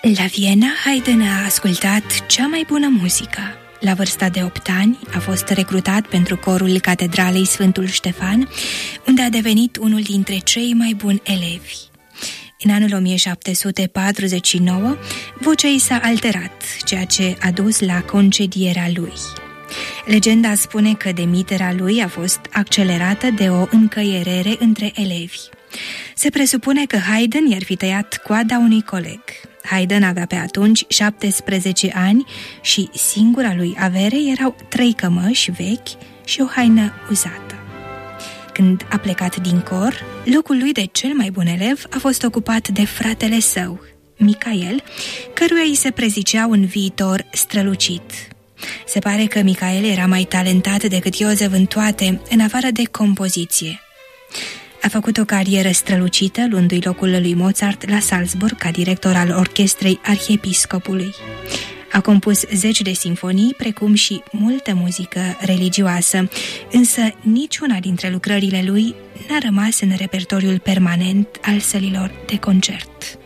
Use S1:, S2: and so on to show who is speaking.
S1: La Viena, Haydn a ascultat cea mai bună muzică. La vârsta de 8 ani a fost recrutat pentru corul Catedralei Sfântul Ștefan, unde a devenit unul dintre cei mai buni elevi. În anul 1749, vocea i s-a alterat, ceea ce a dus la concedierea lui. Legenda spune că demiterea lui a fost accelerată de o încăierere între elevi. Se presupune că Haydn i-ar fi tăiat coada unui coleg. Haydn avea pe atunci 17 ani și singura lui avere erau 3 cămăși vechi și o haină uzată. Când a plecat din cor, locul lui de cel mai bun elev a fost ocupat de fratele său, Michael, căruia îi se prezicea un viitor strălucit. Se pare că Michael era mai talentat decât Iosef în toate, în afară de compoziție. A făcut o carieră strălucită, luându-i locul lui Mozart la Salzburg ca director al orchestrei arhiepiscopului. A compus 10 de simfonii, precum și multă muzică religioasă, însă niciuna dintre lucrările lui n-a rămas în repertoriul permanent al sălilor de concert.